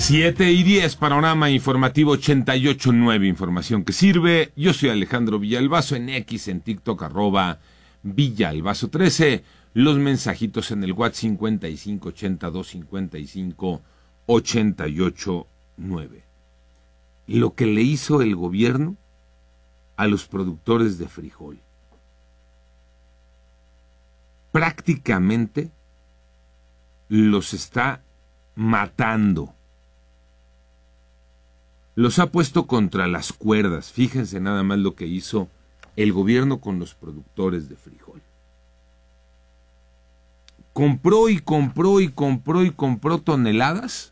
7:10, panorama informativo 88.9, información que sirve. Yo soy Alejandro Villalbazo, en X, en TikTok, @Villalbazo13. Los mensajitos en el WhatsApp 55825588.9. Lo que le hizo el gobierno a los productores de frijol. Prácticamente los está matando. Los ha puesto contra las cuerdas. Fíjense nada más lo que hizo el gobierno con los productores de frijol. Compró toneladas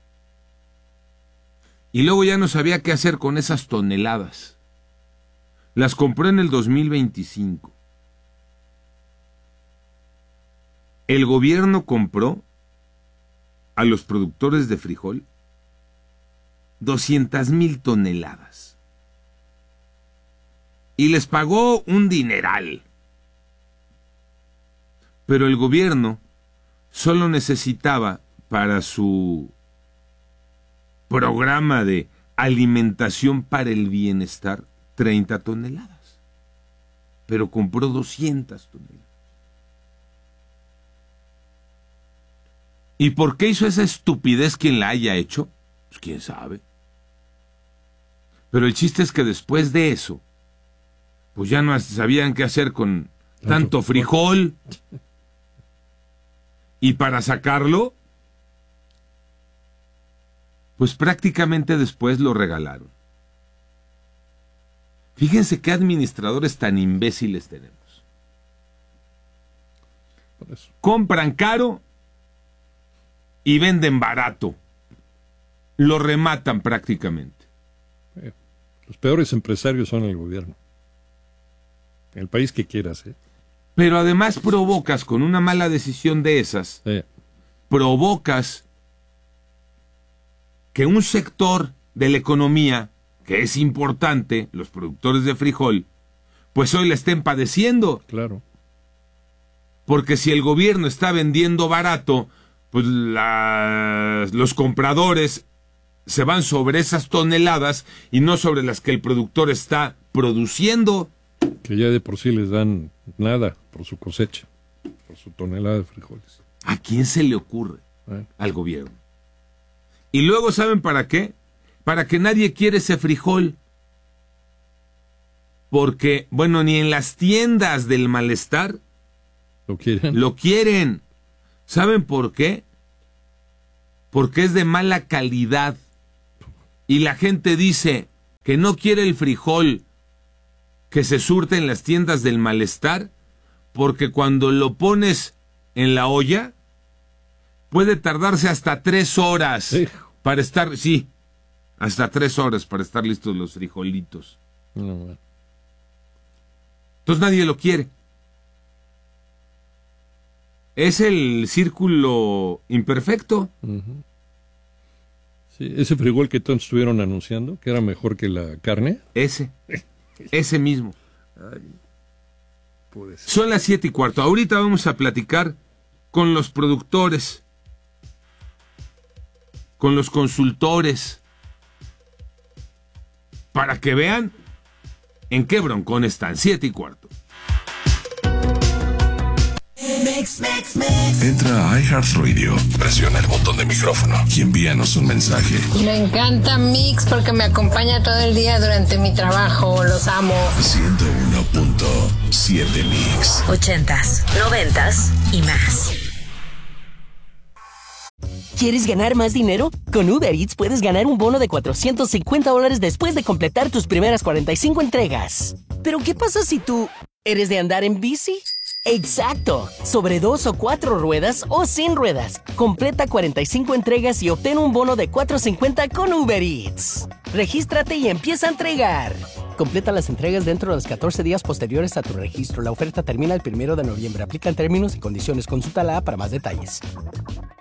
y luego ya no sabía qué hacer con esas toneladas. Las compró en el 2025. El gobierno compró a los productores de frijol 200,000 toneladas. Y les pagó un dineral. Pero el gobierno solo necesitaba para su programa de alimentación para el bienestar 30 toneladas. Pero compró 200 toneladas. ¿Y por qué hizo esa estupidez quien la haya hecho? Pues quién sabe. Pero el chiste es que después de eso, pues ya no sabían qué hacer con tanto frijol. Y para sacarlo, pues prácticamente después lo regalaron. Fíjense qué administradores tan imbéciles tenemos. Compran caro y venden barato. Lo rematan prácticamente. Los peores empresarios son el gobierno. El país que quieras, ¿eh? Pero además provocas, con una mala decisión de esas, provocas que un sector de la economía, que es importante, los productores de frijol, pues hoy la estén padeciendo. Claro. Porque si el gobierno está vendiendo barato, pues los compradores se van sobre esas toneladas y no sobre las que el productor está produciendo. Que ya de por sí les dan nada por su cosecha, por su tonelada de frijoles. ¿A quién se le ocurre? Al gobierno. Y luego, ¿saben para qué? Para que nadie quiere ese frijol. Porque, bueno, ni en las tiendas del malestar lo quieren. ¿Saben por qué? Porque es de mala calidad. Y la gente dice que no quiere el frijol que se surte en las tiendas del malestar, porque cuando lo pones en la olla, puede tardarse hasta 3 horas para estar, hasta 3 horas para estar listos los frijolitos. Entonces nadie lo quiere. Es el círculo imperfecto. Sí, ese frijol que todos estuvieron anunciando, que era mejor que la carne. Ese mismo. Son las 7:15. Ahorita vamos a platicar con los productores, con los consultores, para que vean en qué broncón están. 7:15. Entra a iHeartRadio, presiona el botón de micrófono y envíanos un mensaje. Me encanta Mix porque me acompaña todo el día durante mi trabajo. Los amo. 101.7 Mix. 80s, 90s y más. ¿Quieres ganar más dinero? Con Uber Eats puedes ganar un bono de $450 después de completar tus primeras 45 entregas. ¿Pero qué pasa si tú eres de andar en bici? ¡Exacto! Sobre 2 o 4 ruedas o sin ruedas. Completa 45 entregas y obtén un bono de $450 con Uber Eats. Regístrate y empieza a entregar. Completa las entregas dentro de los 14 días posteriores a tu registro. La oferta termina el 1 de noviembre. Aplican términos y condiciones. Consulta la app para más detalles.